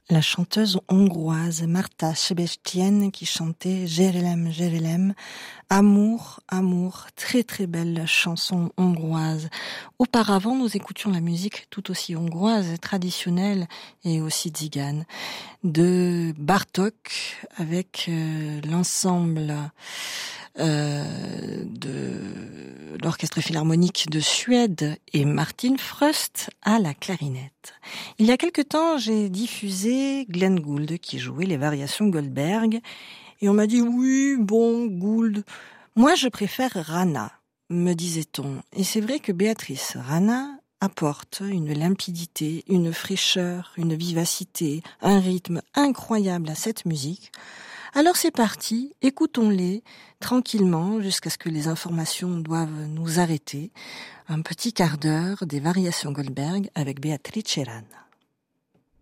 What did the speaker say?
la chanteuse hongroise Marta Sebestyén qui chantait Jerelem, Jerelem, Amour, amour, très très belle chanson hongroise. Auparavant, nous écoutions la musique tout aussi hongroise, traditionnelle et aussi tzigane, de Bartók avec l'ensemble de l'Orchestre Philharmonique de Suède et Martin Fröst à la clarinette. Il y a quelque temps, j'ai diffusé Glenn Gould qui jouait les variations Goldberg et on m'a dit oui, bon, Gould. Moi, je préfère Rana, me disait-on. Et c'est vrai que Béatrice Rana apporte une limpidité, une fraîcheur, une vivacité, un rythme incroyable à cette musique. Alors c'est parti, écoutons-les tranquillement jusqu'à ce que les informations doivent nous arrêter. Un petit quart d'heure des variations Goldberg avec Beatrice Rana.